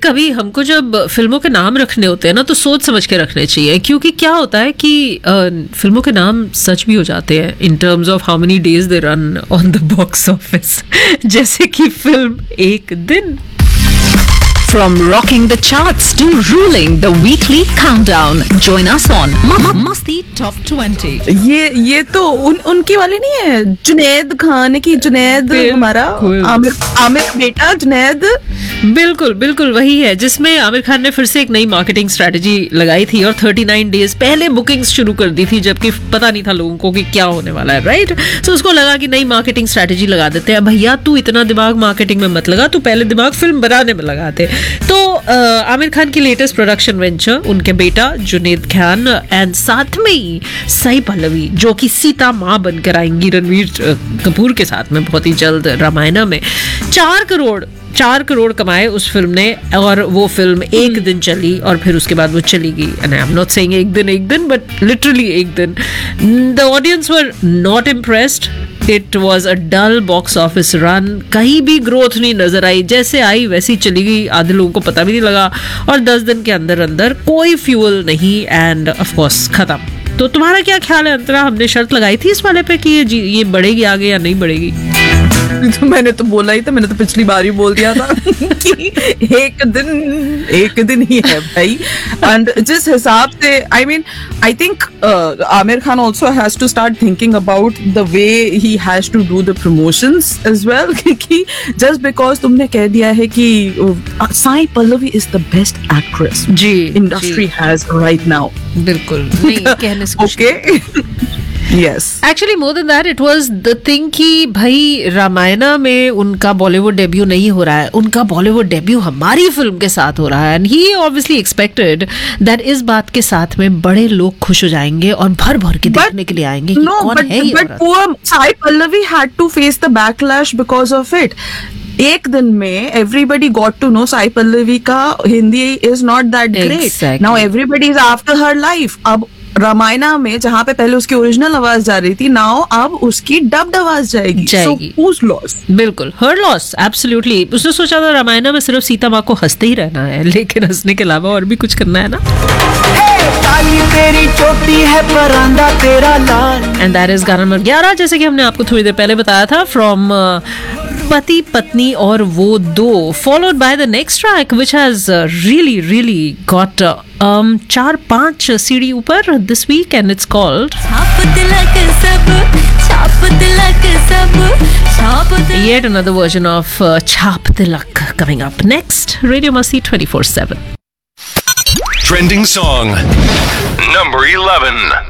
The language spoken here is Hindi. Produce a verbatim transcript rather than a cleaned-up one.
कभी हमको जब फिल्मों के नाम रखने होते हैं ना तो सोच समझ के रखने चाहिए, क्योंकि क्या होता है कि आ, फिल्मों के नाम सच भी हो जाते हैं in terms of how many days they run on the box office, जैसे कि फिल्म एक दिन. From rocking the charts to ruling the weekly countdown, join us on Masti Top twenty. ये ये तो उन उनकी वाली नहीं है, जुनैद खान की, जुनैद हमारा आमिर आमिर बेटा जुनैद. बिल्कुल बिल्कुल वही है, जिसमें आमिर खान ने फिर से एक नई मार्केटिंग स्ट्रेटजी लगाई थी और उनतालीस डेज पहले बुकिंग्स शुरू कर दी थी, जबकि पता नहीं था लोगों को कि क्या होने वाला है, राइट. तो उसको लगा कि नई मार्केटिंग स्ट्रेटजी लगा देते हैं. भैया तू इतना दिमाग मार्केटिंग में मत लगा, तू पहले दिमाग फिल्म बनाने में लगाते. तो आमिर खान की लेटेस्ट प्रोडक्शन वेंचर, उनके बेटा जुनैद खान एंड साथ में ही सई पल्लवी, जो कि सीता माँ बनकर आएंगी रणवीर कपूर के साथ में बहुत ही जल्द रामायणा में. चार करोड़ चार करोड़ कमाए उस फिल्म ने, और वो फिल्म एक दिन चली और फिर उसके बाद वो चली गई. And I am not saying एक दिन एक दिन बट लिटरली एक दिन. The audience were not impressed. It was a dull box office run. कहीं भी ग्रोथ नहीं नजर आई, जैसे आई वैसी चली गई. आधे लोगों को पता भी नहीं लगा और दस दिन के अंदर अंदर कोई फ्यूल नहीं एंड ऑफ कोर्स खत्म. तो तुम्हारा क्या ख्याल है अंतरा? हमने शर्त लगाई थी इस वाले पे कि ये ये बढ़ेगी आगे या नहीं बढ़ेगी? तो मैंने तो बोला ही था, मैंने तो पिछली बार ही बोल दिया था कि एक दिन एक दिन ही है भाई. एंड जिस हिसाब से I mean I think Aamir Khan also has to start thinking about the way he has to do the promotions as well, क्योंकि जस्ट बिकॉज तुमने कह दिया है कि Sai Pallavi is the best actress ji industry has right now. बिल्कुल नहीं कहने से okay. Yes. Actually, more than that, it was the thing कि भाई रामायणा में उनका बॉलीवुड डेब्यू नहीं हो रहा है, उनका बॉलीवुड डेब्यू हमारी फिल्म के साथ हो रहा है. And he obviously expected that इस बात के साथ में बड़े लोग खुश हो जाएंगे और भर भर के देखने के लिए आएंगे कि no, कौन but, है ये but औरत. poor Sai Pallavi had to face the backlash because of it. एक दिन में everybody got to know Sai Pallavi का Hindi is not that great. Exactly. Now everybody is after her life. अब रामायणा में जहाँ पे पहले उसकी ओरिजिनल आवाज जा रही थी, नाउ अब उसकी डब्ड आवाज जाएगी. जाएगी. So whose loss? बिल्कुल हर लॉस. एब्सोल्युटली. उसने सोचा था रामायणा में सिर्फ सीता माँ को हंसते ही रहना है, लेकिन हंसने के अलावा और भी कुछ करना है ना. तेरी चोटी है परांदा तेरा लाल. एंड दैट इज गाना नंबर ग्यारह, जैसे कि हमने आपको थोड़ी देर पहले बताया था, फ्रॉम पति पत्नी और वो दो, followed by the next track which has really really got चार पांच सीढ़ी ऊपर this week and it's called Yet another version of uh, Chhap Tilak coming up next. Radio Masti twenty-four seven. Trending song number eleven.